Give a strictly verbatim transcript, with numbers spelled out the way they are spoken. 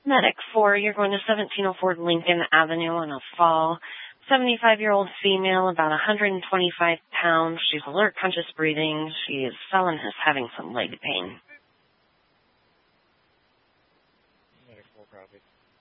Medic four, you're going to seventeen oh four Lincoln Avenue in a fall. seventy-five-year-old female, about one hundred twenty-five pounds. She's alert, conscious breathing. She is sullen, is having some leg pain. Medic four, copy.